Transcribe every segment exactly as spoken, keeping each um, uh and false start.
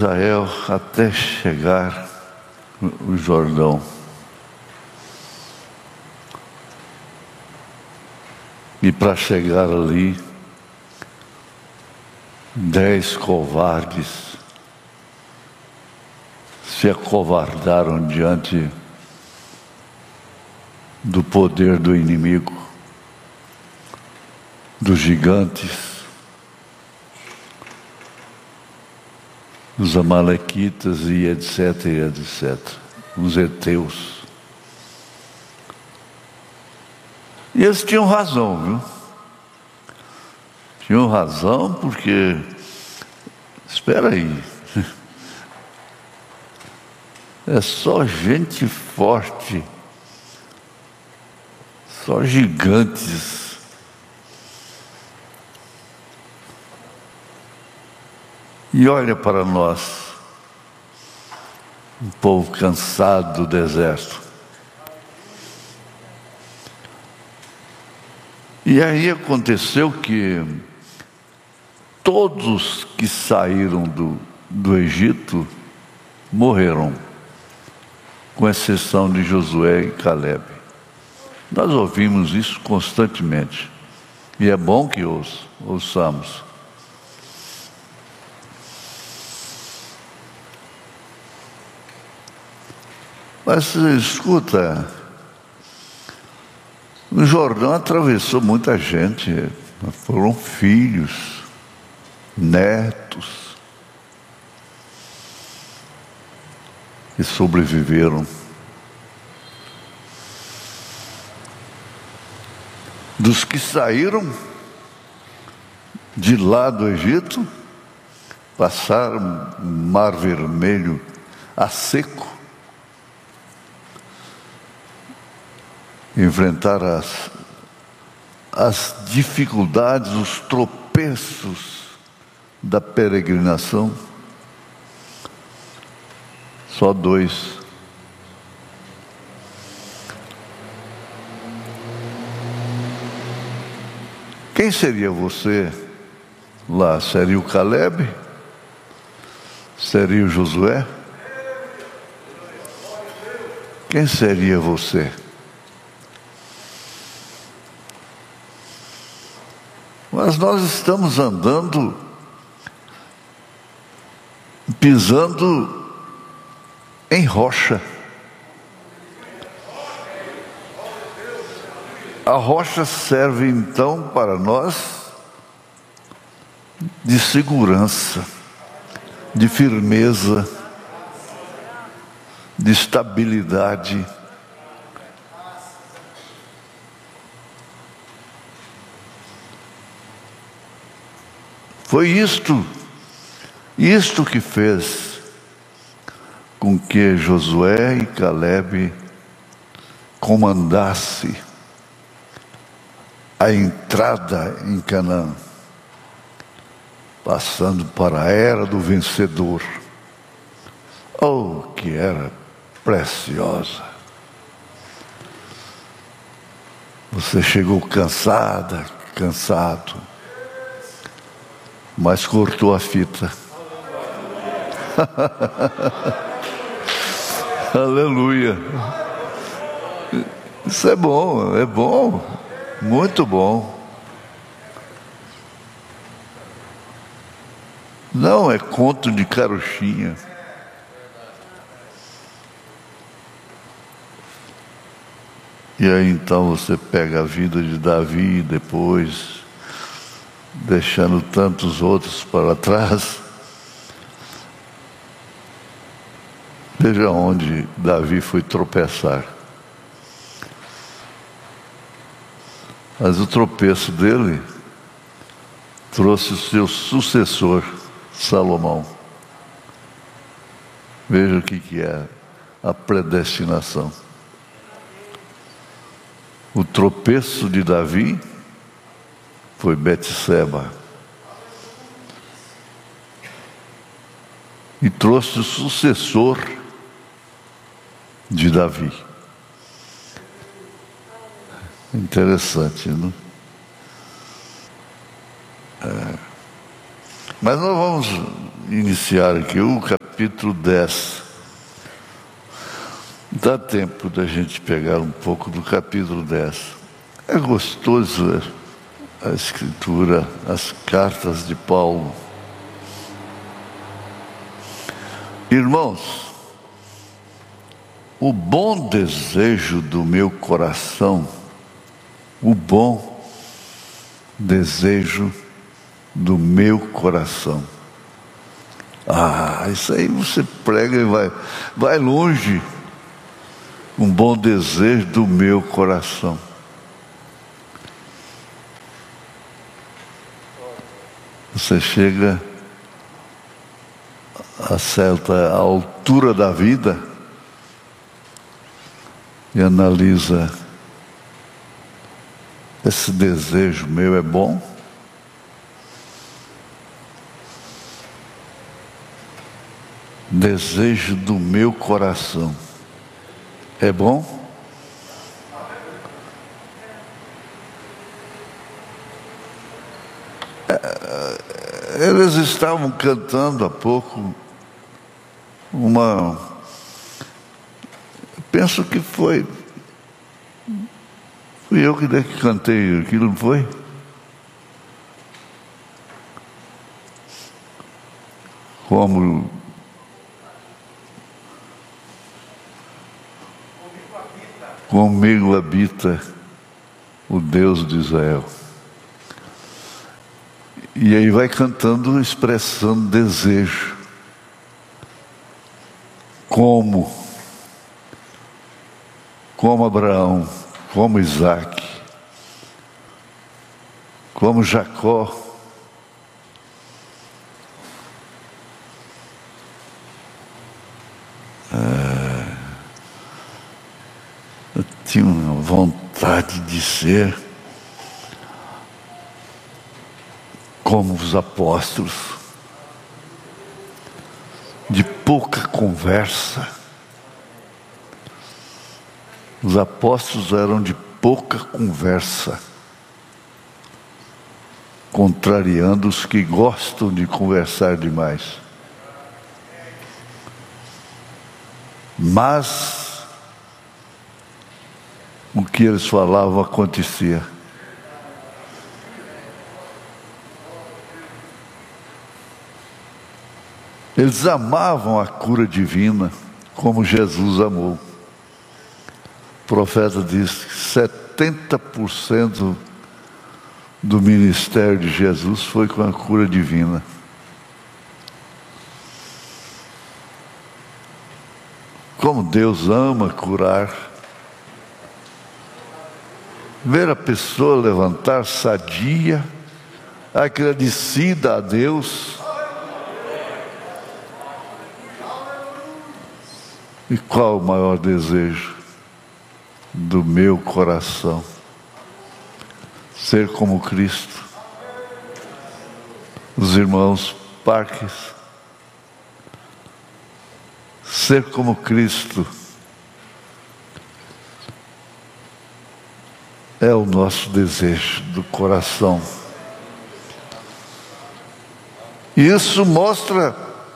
Israel até chegar o Jordão. E para chegar ali, dez covardes se acovardaram diante do poder do inimigo, dos gigantes, dos amalequitas e etc, e etcétera, os heteus. E eles tinham razão, viu? Tinham razão porque, espera aí, é só gente forte, só gigantes. E olha para nós, um povo cansado do deserto. E aí aconteceu que todos que saíram do, do Egito morreram, com exceção de Josué e Caleb. Nós ouvimos isso constantemente, e é bom que ouça, ouçamos. Mas escuta, o Jordão atravessou muita gente, foram filhos, netos, que sobreviveram. Dos que saíram de lá do Egito, passaram o Mar Vermelho a seco, enfrentar as, as dificuldades, os tropeços da peregrinação. Só dois. Quem seria você lá? Seria o Caleb? Seria o Josué? Quem seria você? Mas nós estamos andando, pisando em rocha. A rocha serve então para nós de segurança, de firmeza, de estabilidade. Foi isto, isto que fez com que Josué e Caleb comandassem a entrada em Canaã, passando para a era do vencedor. Oh, que era preciosa! Você chegou cansada, cansado, mas cortou a fita. Aleluia! Isso é bom, é bom, muito bom. Não é conto de carochinha. E aí então você pega a vida de Davi depois, deixando tantos outros para trás. Veja onde Davi foi tropeçar. Mas o tropeço dele trouxe o seu sucessor, Salomão. Veja o que que é a predestinação. O tropeço de Davi foi Betseba. E trouxe o sucessor de Davi. Interessante, não? É. Mas nós vamos iniciar aqui o capítulo dez. Dá tempo da gente pegar um pouco do capítulo dez. É gostoso a escritura, as cartas de Paulo. Irmãos, o bom desejo do meu coração, o bom desejo do meu coração. Ah, isso aí você prega e vai, vai longe. Um bom desejo do meu coração. Você chega a certa altura da vida e analisa: esse desejo meu é bom? Desejo do meu coração é bom? Eles estavam cantando há pouco uma... Penso que foi... Fui eu que cantei aquilo, não foi? Como... Comigo habita o Deus de Israel. E aí vai cantando, expressando desejo. Como? Como Abraão, como Isaac, como Jacó. Ah, eu tinha uma vontade de ser como os apóstolos, de pouca conversa. Os apóstolos eram de pouca conversa, contrariando os que gostam de conversar demais. Mas o que eles falavam acontecia. Eles amavam a cura divina, como Jesus amou. O profeta diz que setenta por cento do ministério de Jesus foi com a cura divina. Como Deus ama curar. Ver a pessoa levantar sadia, agradecida a Deus. E qual o maior desejo do meu coração? Ser como Cristo. Os irmãos Parques. Ser como Cristo é o nosso desejo do coração. E isso mostra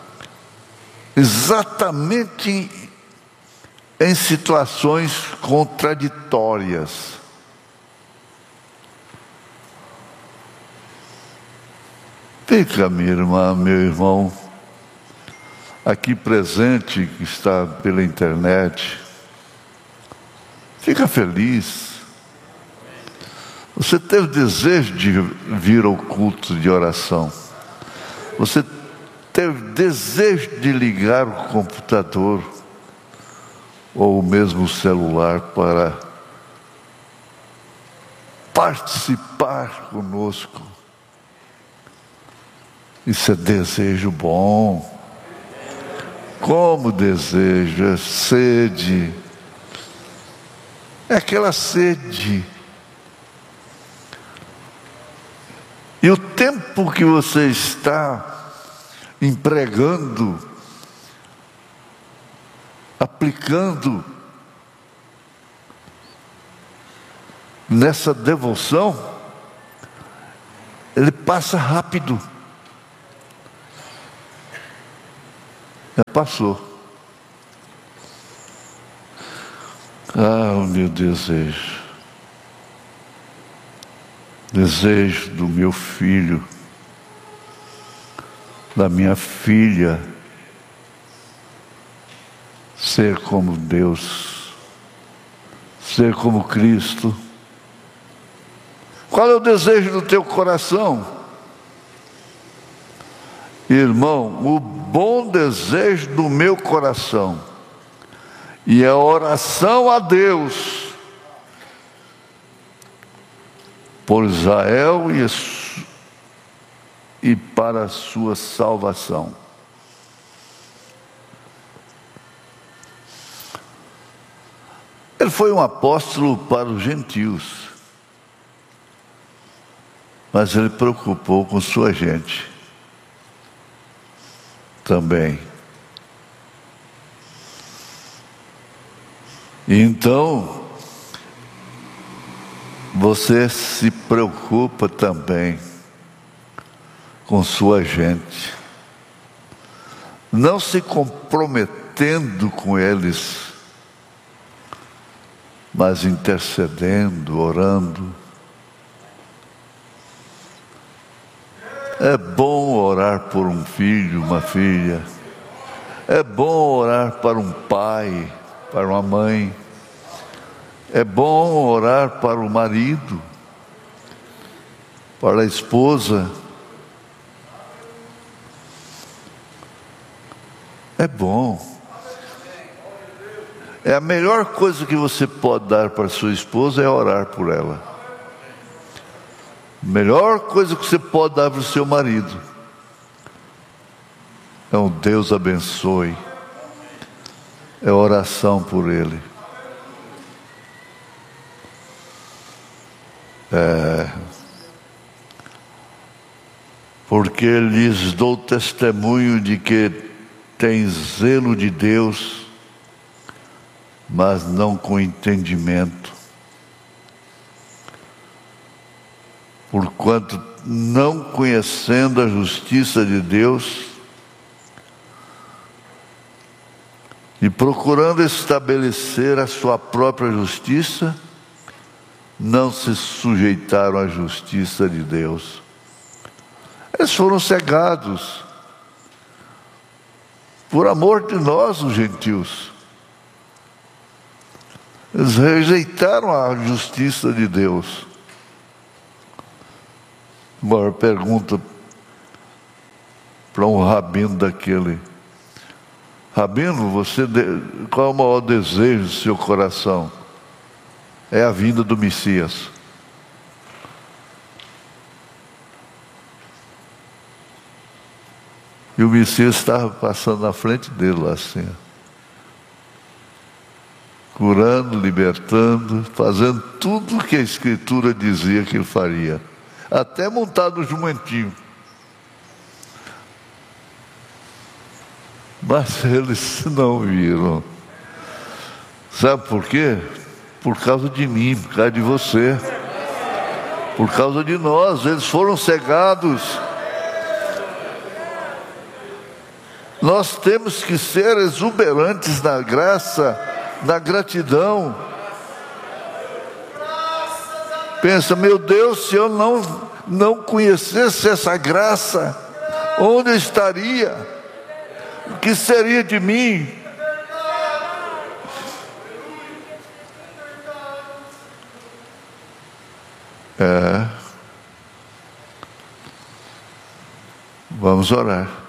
exatamente em situações contraditórias. Vem cá, minha irmã, meu irmão, aqui presente, que está pela internet, fica feliz. Você teve desejo de vir ao culto de oração. Você teve desejo de ligar o computador ou mesmo o celular para participar conosco. Isso é desejo bom. Como desejo, é sede. É aquela sede. E o tempo que você está empregando, aplicando nessa devoção, ele passa rápido. Já passou. Ah, o meu desejo. Desejo do meu filho, da minha filha, ser como Deus, ser como Cristo. Qual é o desejo do teu coração? Irmão, o bom desejo do meu coração e a oração a Deus por Israel e, e para a sua salvação. Ele foi um apóstolo para os gentios, mas ele preocupou com sua gente também. Então, você se preocupa também com sua gente, não se comprometendo com eles, mas intercedendo, orando. É bom orar por um filho, uma filha. É bom orar para um pai, para uma mãe. É bom orar para o marido, para a esposa. É bom. É a melhor coisa que você pode dar para sua esposa é orar por ela. A melhor coisa que você pode dar para o seu marido é um Deus abençoe. É oração por ele. É, porque lhes dou testemunho de que tem zelo de Deus, mas não com entendimento. Porquanto, não conhecendo a justiça de Deus e procurando estabelecer a sua própria justiça, não se sujeitaram à justiça de Deus. Eles foram cegados por amor de nós, os gentios. Eles rejeitaram a justiça de Deus. Agora pergunta para um rabino daquele: Rabino, você de... qual é o maior desejo do seu coração? É a vinda do Messias. E o Messias estava passando na frente dele lá assim, curando, libertando, fazendo tudo o que a Escritura dizia que ele faria, até montado no jumentinho. Mas eles não viram. Sabe por quê? Por causa de mim, por causa de você, por causa de nós. Eles foram cegados. Nós temos que ser exuberantes na graça, na gratidão. Pensa, meu Deus, se eu não, não conhecesse essa graça, onde eu estaria? O que seria de mim? É. Vamos orar.